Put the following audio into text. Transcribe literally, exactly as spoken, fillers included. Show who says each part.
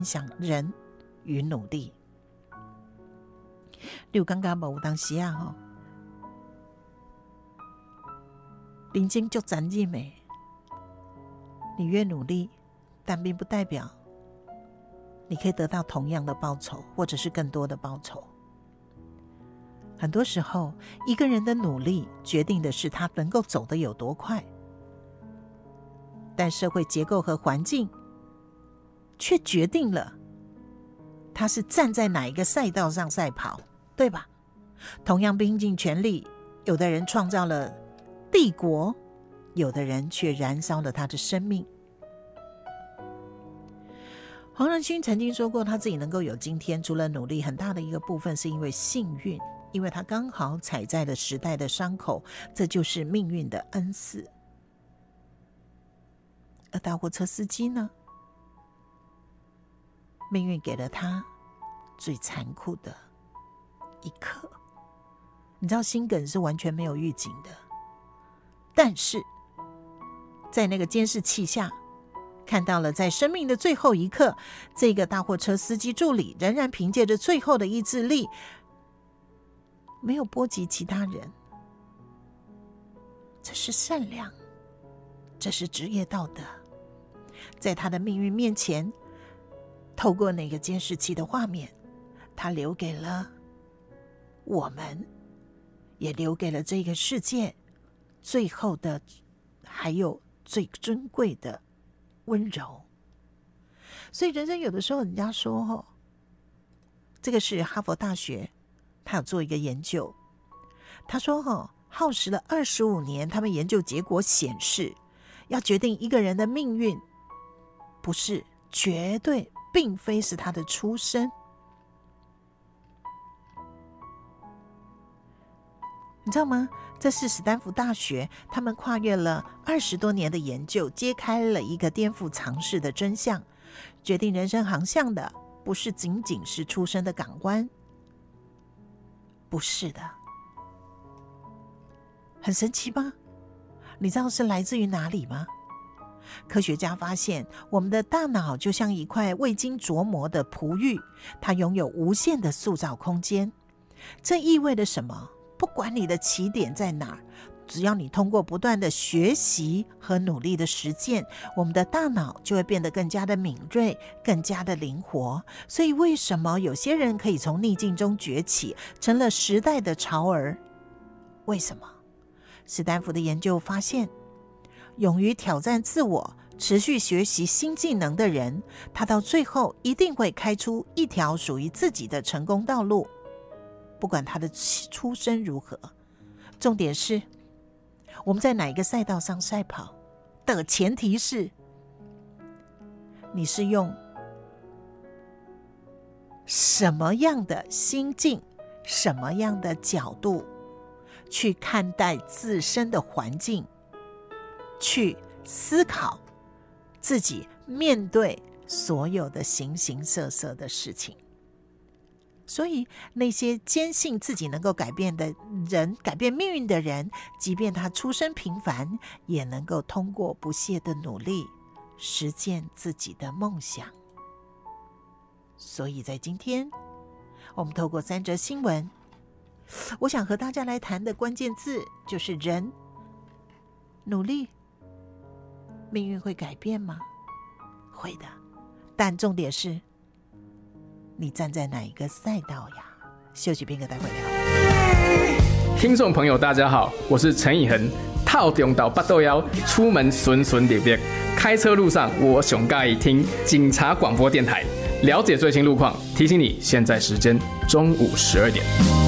Speaker 1: 享人与努力。你有感觉无？有当时啊吼，人生足残忍的，你越努力，但并不代表你可以得到同样的报酬，或者是更多的报酬。很多时候，一个人的努力决定的是他能够走得有多快，但社会结构和环境却决定了他是站在哪一个赛道上赛跑，对吧？同样拼尽全力，有的人创造了帝国，有的人却燃烧了他的生命。黄仁勋曾经说过，他自己能够有今天，除了努力，很大的一个部分是因为幸运，因为他刚好踩在了时代的伤口，这就是命运的恩赐。而大货车司机呢？命运给了他最残酷的一刻。你知道心梗是完全没有预警的，但是在那个监视器下看到了，在生命的最后一刻，这个大货车司机助理仍然凭借着最后的意志力，没有波及其他人。这是善良，这是职业道德。在他的命运面前，透过那个监视器的画面，他留给了我们，也留给了这个世界最后的，还有最珍贵的温柔。所以人生有的时候，人家说哦，这个是哈佛大学他有做一个研究，他说哦，耗时了二十五年，他们研究结果显示，要决定一个人的命运，不是绝对并非是他的出身。你知道吗？这是史丹福大学，他们跨越了二十多年的研究，揭开了一个颠覆常识的真相。决定人生航向的，不是仅仅是出生的港湾，不是的。很神奇吗？你知道是来自于哪里吗？科学家发现，我们的大脑就像一块未经琢磨的璞玉，它拥有无限的塑造空间。这意味着什么？不管你的起点在哪儿，只要你通过不断的学习和努力的实践，我们的大脑就会变得更加的敏锐，更加的灵活。所以为什么有些人可以从逆境中崛起，成了时代的潮儿？为什么？史丹福的研究发现，勇于挑战自我，持续学习新技能的人，他到最后一定会开出一条属于自己的成功道路，不管他的出身如何。重点是我们在哪一个赛道上赛跑的前提是，你是用什么样的心境，什么样的角度去看待自身的环境，去思考自己面对所有的形形色色的事情。所以那些坚信自己能够改变的人，改变命运的人，即便他出身平凡，也能够通过不懈的努力实践自己的梦想。所以在今天，我们透过三则新闻，我想和大家来谈的关键字就是人。努力，命运会改变吗？会的，但重点是你站在哪一个赛道呀？休息片刻，待会聊。
Speaker 2: 听众朋友大家好，我是陈以恒。套中岛八豆腰，出门顺顺利利，开车路上我上喜听警察广播电台，了解最新路况。提醒你，现在时间中午十二点。